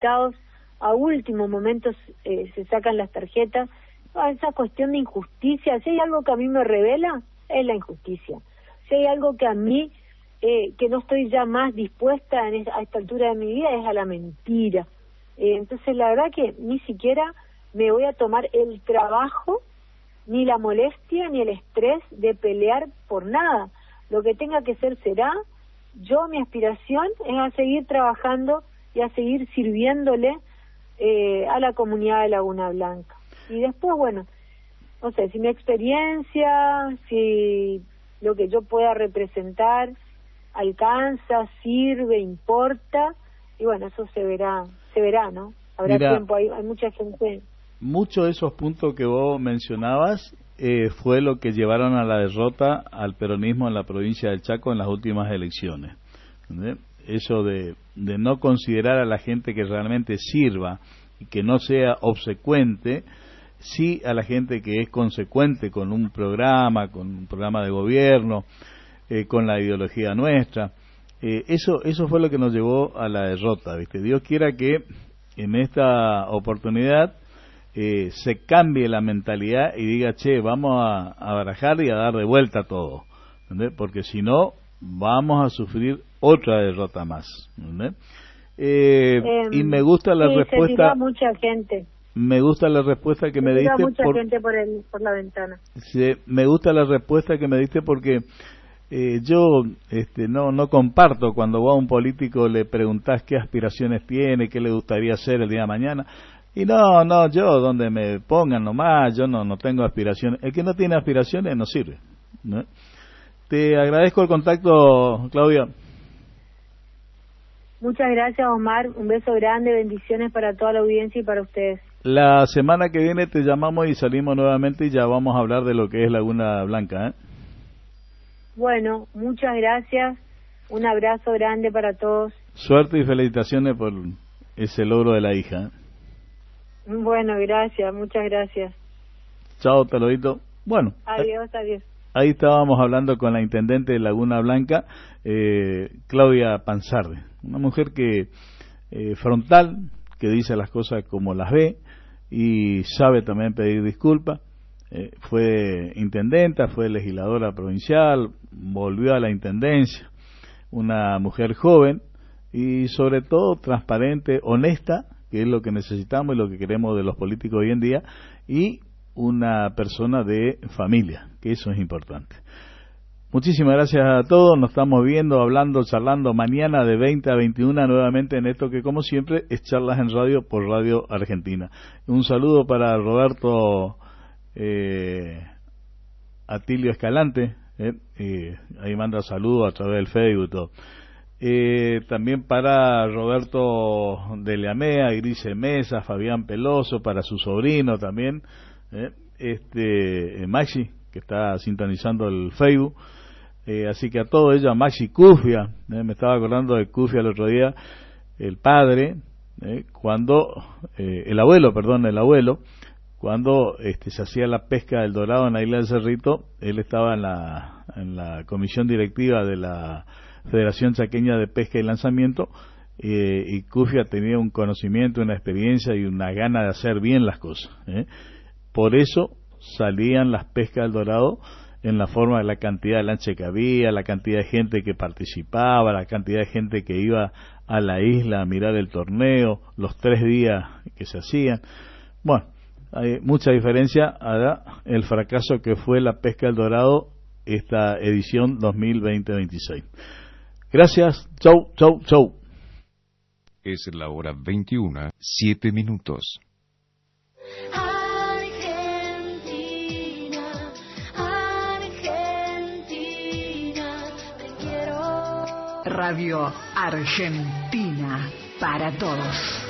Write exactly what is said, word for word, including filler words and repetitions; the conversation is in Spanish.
afectados a último momento eh, se sacan las tarjetas. Ah, esa cuestión de injusticia, si hay algo que a mí me revela, es la injusticia. Si hay algo que a mí, eh, que no estoy ya más dispuesta en esa, a esta altura de mi vida, es a la mentira. Eh, entonces la verdad que ni siquiera me voy a tomar el trabajo, ni la molestia, ni el estrés de pelear por nada. Lo que tenga que ser será. Yo, mi aspiración es a seguir trabajando y a seguir sirviéndole eh, a la comunidad de Laguna Blanca. Y después, bueno, no sé, si mi experiencia, si lo que yo pueda representar alcanza, sirve, importa, y bueno, eso se verá, se verá, ¿no? Habrá Mira, tiempo, hay, hay mucha gente. Muchos de esos puntos que vos mencionabas eh, fue lo que llevaron a la derrota al peronismo en la provincia del Chaco en las últimas elecciones. ¿Entendés? Eso de, de no considerar a la gente que realmente sirva y que no sea obsecuente, sí a la gente que es consecuente con un programa, con un programa de gobierno, eh, con la ideología nuestra. Eh, eso, eso fue lo que nos llevó a la derrota, ¿viste? Dios quiera que en esta oportunidad eh, se cambie la mentalidad y diga, che, vamos a, a barajar y a dar de vuelta todo, ¿entendés? Porque si no, vamos a sufrir otra derrota más, ¿entendés? Eh, eh, y me gusta la sí, respuesta. Se tira mucha gente. Me gusta la respuesta que se me diste. mucha por, gente por, el, por la ventana. Sí, me gusta la respuesta que me diste porque eh, yo este, no no comparto cuando vos a un político le preguntás qué aspiraciones tiene, qué le gustaría hacer el día de mañana. Y no, no, yo donde me pongan nomás, yo no no tengo aspiraciones. El que no tiene aspiraciones no sirve, ¿no? Te agradezco el contacto, Claudia. Muchas gracias, Omar. Un beso grande, bendiciones para toda la audiencia y para ustedes. La semana que viene te llamamos y salimos nuevamente y ya vamos a hablar de lo que es Laguna Blanca, ¿eh? Bueno, muchas gracias. Un abrazo grande para todos. Suerte y felicitaciones por ese logro de la hija, ¿eh? Bueno, gracias, muchas gracias. Chao, Talodito. Bueno. Adiós, adiós. Ahí estábamos hablando con la intendente de Laguna Blanca, eh, Claudia Panzardi, una mujer que eh, frontal, que dice las cosas como las ve y sabe también pedir disculpas. Eh, fue intendenta, fue legisladora provincial, volvió a la intendencia, una mujer joven y sobre todo transparente, honesta, que es lo que necesitamos y lo que queremos de los políticos hoy en día, y una persona de familia, que eso es importante. Muchísimas gracias a todos, nos estamos viendo, hablando, charlando mañana de veinte a veintiuna nuevamente en esto que como siempre es Charlas en Radio por Radio Argentina. Un saludo para Roberto eh, Atilio Escalante, eh, eh, ahí manda saludos a través del Facebook y todo. Eh, también para Roberto de Leamea, Grise Mesa, Fabián Peloso, para su sobrino también, eh, este eh, Maxi, que está sintonizando el Facebook. Eh, así que a todo ello, a Maxi Cufia, eh, me estaba acordando de Cufia el otro día, el padre, eh, cuando, eh, el abuelo, perdón, el abuelo, cuando este, se hacía la pesca del dorado en la isla del Cerrito, él estaba en la, en la comisión directiva de la Federación Chaqueña de Pesca y Lanzamiento, eh, y Cufia tenía un conocimiento, una experiencia y una gana de hacer bien las cosas, eh. Por eso salían las pescas del dorado en la forma de la cantidad de lancha que había, la cantidad de gente que participaba, la cantidad de gente que iba a la isla a mirar el torneo, los tres días que se hacían. Bueno, hay mucha diferencia a el fracaso que fue la pesca del dorado esta edición dos mil veinte veintiséis. Gracias, chau, chau, chau. Es la hora veintiuna, siete minutos. Radio Argentina para todos.